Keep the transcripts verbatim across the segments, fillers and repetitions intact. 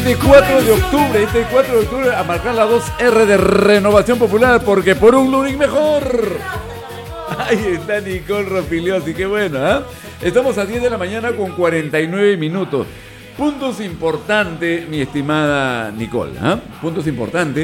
Este cuatro de octubre, este cuatro de octubre a marcar la dos erre de Renovación Popular, porque por un Lurín mejor. Ahí está Nicole Rospigliosi, qué bueno, ¿eh? Estamos a diez de la mañana con cuarenta y nueve minutos. Puntos importantes, mi estimada Nicole, ¿eh? Puntos importantes.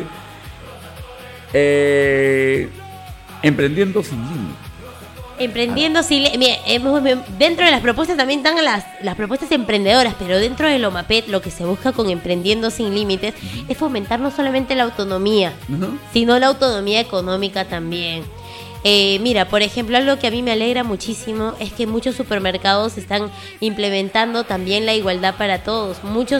Eh, emprendiendo sin límites. Emprendiendo sin límites. Dentro de las propuestas también están las, las propuestas emprendedoras, pero dentro del OMAPET lo que se busca con Emprendiendo sin Límites uh-huh. es fomentar no solamente la autonomía, uh-huh. sino la autonomía económica también. Eh, mira, por ejemplo, algo que a mí me alegra muchísimo es que muchos supermercados están implementando también la igualdad para todos. Muchos,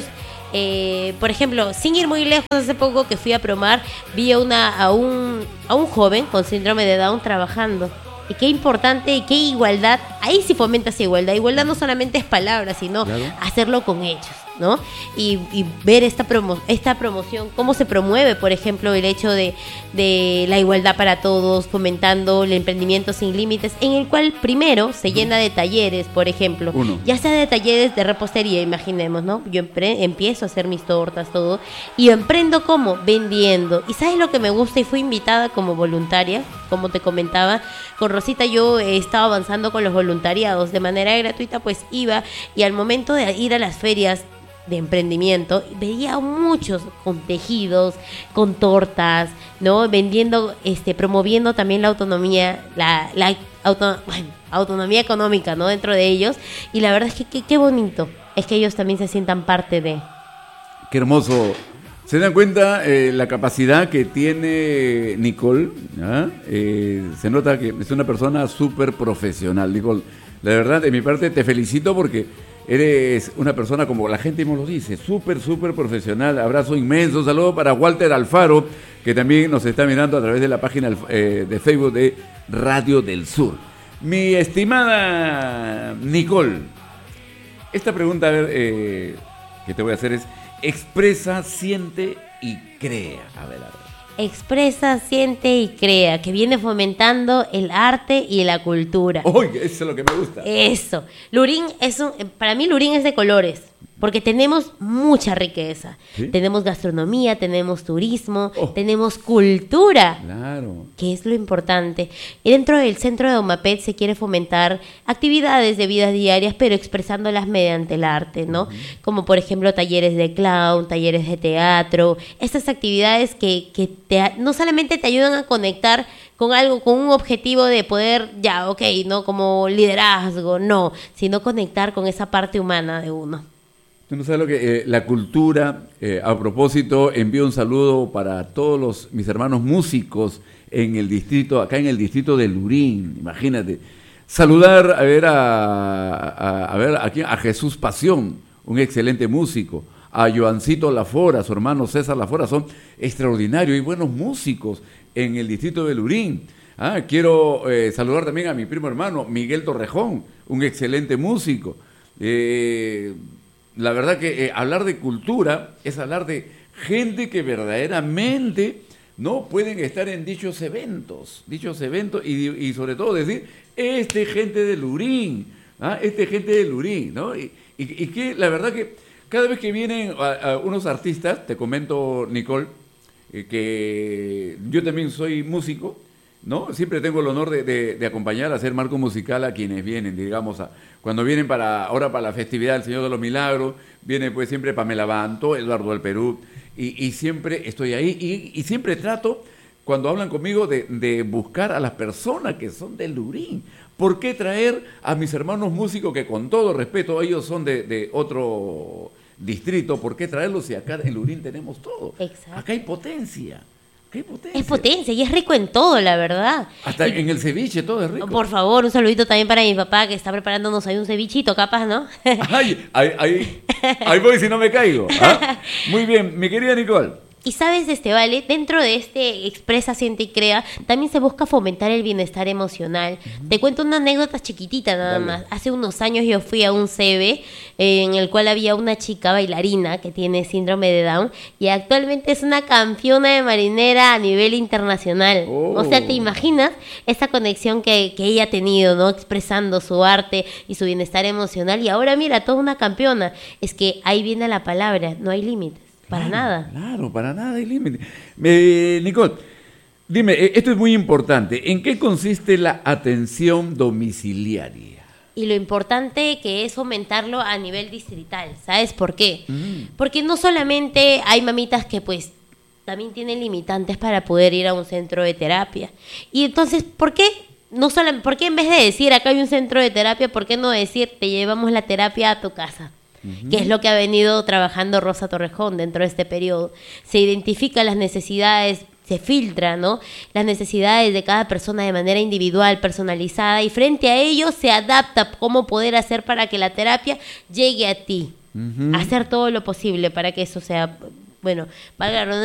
eh, por ejemplo, sin ir muy lejos, hace poco que fui a Promar, vi a, una, a, un, a un joven con síndrome de Down trabajando. Y qué importante y qué igualdad. Ahí sí fomentas igualdad. Igualdad no solamente es palabras, sino claro. hacerlo con hechos, ¿no? Y, y ver esta promo, esta promoción, cómo se promueve, por ejemplo, el hecho de, de la igualdad para todos, fomentando el emprendimiento sin límites, en el cual primero se llena de talleres, por ejemplo, Uno. ya sea de talleres de repostería, imaginemos, ¿no? Yo empre- empiezo a hacer mis tortas, todo, y emprendo ¿cómo? Vendiendo. ¿Y sabes lo que me gusta? Y fui invitada como voluntaria, como te comentaba, con Rosita yo he estado avanzando con los voluntariados de manera gratuita, pues iba, y al momento de ir a las ferias de emprendimiento, veía muchos con tejidos, con tortas, ¿no? Vendiendo, este, promoviendo también la autonomía, la, la auto, bueno, autonomía económica, ¿no? Dentro de ellos, y la verdad es que qué, qué bonito, es que ellos también se sientan parte de... Qué hermoso. ¿Se dan cuenta eh, la capacidad que tiene Nicole? ¿Ah? Eh, se nota que es una persona súper profesional, Nicole. La verdad, de mi parte, te felicito porque eres una persona, como la gente me lo dice, súper, súper profesional. Abrazo inmenso, saludo para Walter Alfaro, que también nos está mirando a través de la página eh, de Facebook de Radio del Sur. Mi estimada Nicole, esta pregunta a ver, eh, que te voy a hacer es: expresa, siente y crea. A ver, a ver. Expresa, siente y crea, que viene fomentando el arte y la cultura. Oye, eso es lo que me gusta. Eso. Lurín es un, para mí Lurín es de colores, porque tenemos mucha riqueza. ¿Sí? Tenemos gastronomía, tenemos turismo, oh. tenemos cultura. Claro. Que es lo importante. Y dentro del centro de OMAPET se quiere fomentar actividades de vidas diarias, pero expresándolas mediante el arte, ¿no? Uh-huh. Como por ejemplo talleres de clown, talleres de teatro. Estas actividades que, que te, no solamente te ayudan a conectar con algo, con un objetivo de poder, ya, ok, no como liderazgo, no, sino conectar con esa parte humana de uno. Tú no sabes lo que eh, la cultura, eh, a propósito, envío un saludo para todos los mis hermanos músicos en el distrito, acá en el distrito de Lurín, imagínate. Saludar a ver a, a, a ver aquí a Jesús Pasión, un excelente músico, a Joancito Lafora, su hermano César Lafora, son extraordinarios y buenos músicos en el distrito de Lurín. Ah, quiero eh, saludar también a mi primo hermano Miguel Torrejón, un excelente músico. Eh, La verdad que eh, hablar de cultura es hablar de gente que verdaderamente no pueden estar en dichos eventos, dichos eventos y, y sobre todo decir, este gente de Lurín, ¿ah? este gente de Lurín, ¿no? Y, y, y que la verdad que cada vez que vienen a, a unos artistas, te comento, Nicole, eh, que yo también soy músico, ¿no? Siempre tengo el honor de, de, de acompañar, a hacer marco musical a quienes vienen, digamos, a, cuando vienen para ahora para la festividad del Señor de los Milagros, viene pues siempre Pamela Banto, Eduardo del Perú, y, y siempre estoy ahí, y, y siempre trato, cuando hablan conmigo, de, de buscar a las personas que son de Lurín. ¿Por qué traer a mis hermanos músicos, que con todo respeto, ellos son de, de otro distrito, por qué traerlos si acá en Lurín tenemos todo? Exacto. Acá hay potencia. ¿Qué potencia? Es potencia y es rico en todo, la verdad. Hasta y, en el ceviche todo es rico. Por favor, un saludito también para mi papá, que está preparándonos ahí un cevichito, capaz, ¿no? Ay, ahí, ahí, ahí voy si no me caigo. ¿Ah? Muy bien, mi querida Nicole. Y sabes, este vale, dentro de este Expresa, Siente y Crea, también se busca fomentar el bienestar emocional. Uh-huh. Te cuento una anécdota chiquitita nada Dale. más. Hace unos años yo fui a un C B eh, en el cual había una chica bailarina que tiene síndrome de Down y actualmente es una campeona de marinera a nivel internacional. Oh. O sea, ¿te imaginas esta conexión que, que ella ha tenido, ¿no? Expresando su arte y su bienestar emocional, y ahora mira, toda una campeona. Es que ahí viene la palabra, no hay límites. Para Claro, nada. Claro, para nada hay límite. Eh, Nicole, dime, eh, esto es muy importante. ¿En qué consiste la atención domiciliaria? Y lo importante que es fomentarlo a nivel distrital, ¿sabes por qué? Mm. Porque no solamente hay mamitas que pues también tienen limitantes para poder ir a un centro de terapia. Y entonces, ¿por qué? No solo, ¿por qué en vez de decir acá hay un centro de terapia, por qué no decir te llevamos la terapia a tu casa? Uh-huh. Que es lo que ha venido trabajando Rosa Torrejón dentro de este periodo. Se identifican las necesidades, se filtra, ¿no? Las necesidades de cada persona de manera individual, personalizada, y frente a ello se adapta cómo poder hacer para que la terapia llegue a ti. Uh-huh. Hacer todo lo posible para que eso sea, bueno, valga la